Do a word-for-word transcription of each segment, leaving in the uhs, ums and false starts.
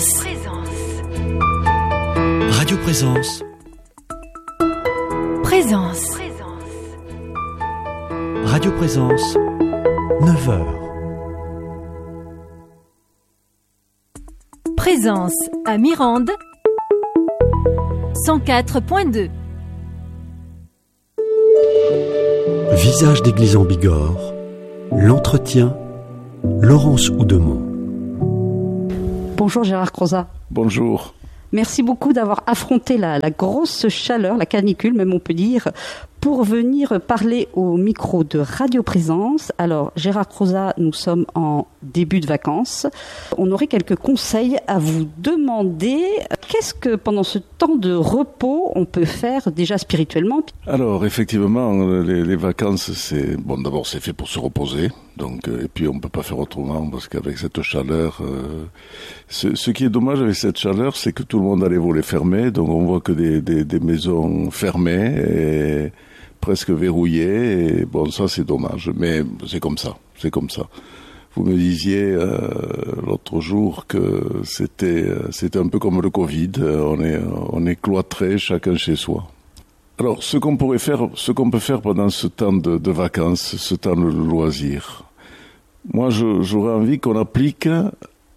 Présence. Radio Présence. Présence. Radio Présence. neuf heures. Présence à Mirande. cent quatre point deux. Visage d'église en Bigorre. L'entretien. Laurence Oudemont. Bonjour Gérard Crozat. Bonjour. Merci beaucoup d'avoir affronté la, la grosse chaleur, la canicule même on peut dire, pour venir parler au micro de Radio Présence. Alors Gérard Crozat, nous sommes en début de vacances. On aurait quelques conseils à vous demander. Qu'est-ce que pendant ce temps de repos on peut faire déjà spirituellement ? Alors effectivement, les, les vacances, c'est bon. D'abord, c'est fait pour se reposer. Donc et puis on peut pas faire autrement parce qu'avec cette chaleur, euh, ce, ce qui est dommage avec cette chaleur, c'est que tout le monde a les volets fermés. Donc on voit que des, des, des maisons fermées et presque verrouillées. Et bon, ça c'est dommage. Mais c'est comme ça. C'est comme ça. Vous me disiez euh, l'autre jour que c'était c'était un peu comme le Covid. On est on est cloîtrés chacun chez soi. Alors, ce qu'on pourrait faire, ce qu'on peut faire pendant ce temps de, de vacances, ce temps de loisir, moi, je, j'aurais envie qu'on applique la,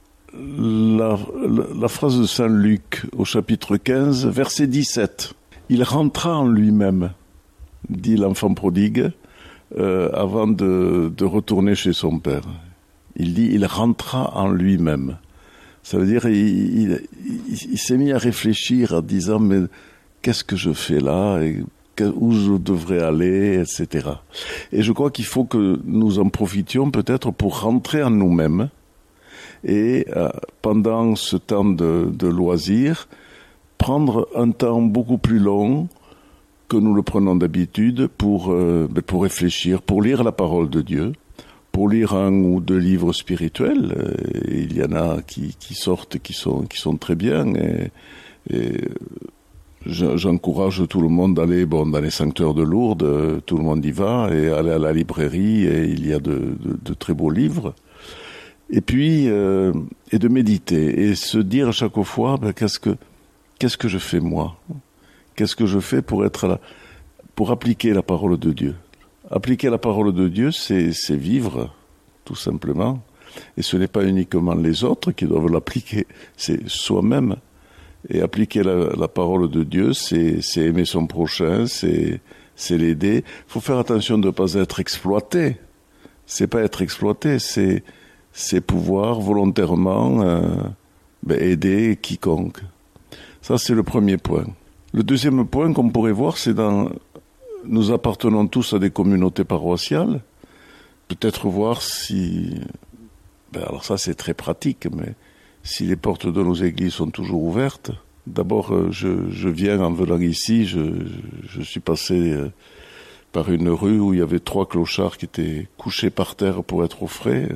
la, la phrase de Saint Luc au chapitre quinze, verset dix-sept. Il rentra en lui-même, dit l'enfant prodigue, euh, avant de, de retourner chez son père. Il dit, il rentra en lui-même. Ça veut dire, il, il, il, il s'est mis à réfléchir en disant, mais qu'est-ce que je fais là et où je devrais aller, et cetera. Et je crois qu'il faut que nous en profitions peut-être pour rentrer en nous-mêmes et euh, pendant ce temps de, de loisir, prendre un temps beaucoup plus long que nous le prenons d'habitude pour, euh, pour réfléchir, pour lire la parole de Dieu, pour lire un ou deux livres spirituels. Et il y en a qui, qui sortent, qui sont, qui sont très bien et, et j'encourage tout le monde d'aller bon, dans les sanctuaires de Lourdes, tout le monde y va, et aller à la librairie, et il y a de, de, de très beaux livres. Et puis, euh, et de méditer, et se dire à chaque fois, ben, qu'est-ce que, qu'est-ce que je fais moi ? Qu'est-ce que je fais pour être là, pour appliquer la parole de Dieu ? Appliquer la parole de Dieu, c'est, c'est vivre, tout simplement. Et ce n'est pas uniquement les autres qui doivent l'appliquer, c'est soi-même. Et appliquer la, la parole de Dieu, c'est, c'est aimer son prochain, c'est, c'est l'aider. Il faut faire attention de ne pas être exploité. C'est pas être exploité, c'est, c'est pouvoir volontairement euh, ben aider quiconque. Ça, c'est le premier point. Le deuxième point qu'on pourrait voir, c'est dans... Nous appartenons tous à des communautés paroissiales. Peut-être voir si... Ben alors ça, c'est très pratique, mais... Si les portes de nos églises sont toujours ouvertes, d'abord, je, je viens en venant ici, je, je suis passé par une rue où il y avait trois clochards qui étaient couchés par terre pour être au frais.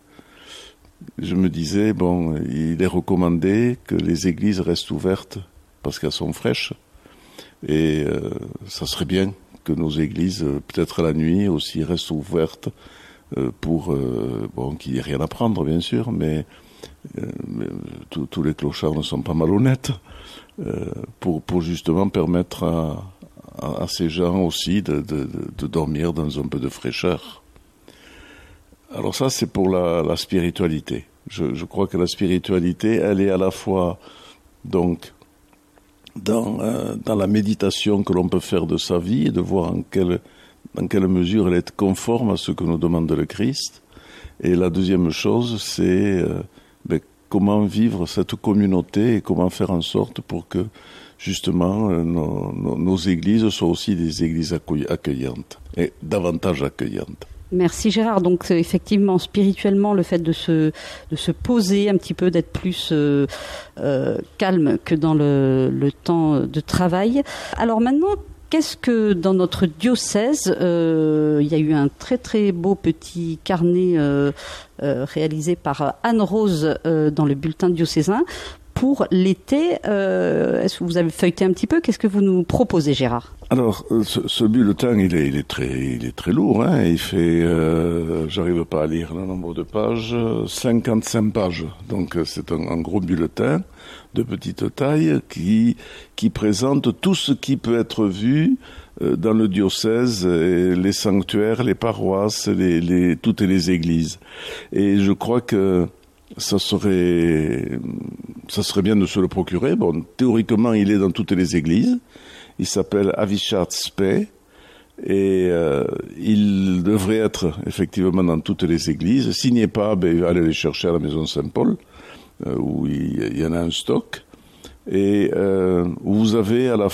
Je me disais, bon, il est recommandé que les églises restent ouvertes parce qu'elles sont fraîches. Et euh, ça serait bien que nos églises, peut-être la nuit aussi, restent ouvertes pour, euh, bon, qu'il n'y ait rien à prendre, bien sûr, mais... Euh, tous, tous les clochards ne sont pas malhonnêtes euh, pour, pour justement permettre à, à, à ces gens aussi de, de, de dormir dans un peu de fraîcheur. Alors ça, c'est pour la, la spiritualité. Je, je crois que la spiritualité, elle est à la fois donc dans, euh, dans la méditation que l'on peut faire de sa vie et de voir en quelle, dans quelle mesure elle est conforme à ce que nous demande le Christ. Et la deuxième chose, c'est euh, ben, comment vivre cette communauté et comment faire en sorte pour que, justement, euh, nos, nos, nos églises soient aussi des églises accueillantes et davantage accueillantes. Merci Gérard. Donc effectivement, spirituellement, le fait de se, de se poser un petit peu, d'être plus euh, euh, calme que dans le, le temps de travail. Alors maintenant, qu'est-ce que dans notre diocèse, euh, il y a eu un très très beau petit carnet euh, euh, réalisé par Anne Rose euh, dans le bulletin diocésain pour l'été. Euh, est-ce que vous avez feuilleté un petit peu? Qu'est-ce que vous nous proposez, Gérard? Alors, ce, ce bulletin, il est, il est très, il est très lourd. Hein. Il fait, euh, j'arrive pas à lire le nombre de pages, cinquante-cinq pages. Donc, c'est un, un gros bulletin de petite taille qui, qui présente tout ce qui peut être vu dans le diocèse, les sanctuaires, les paroisses, les, les, toutes les églises. Et je crois que ça serait, ça serait bien de se le procurer. Bon, théoriquement, il est dans toutes les églises. Il s'appelle Avichat Spey et euh, il devrait être effectivement dans toutes les églises. S'il n'y est pas, ben, allez les chercher à la maison Saint-Paul, euh, où il, il y en a un stock. Et euh, vous avez à la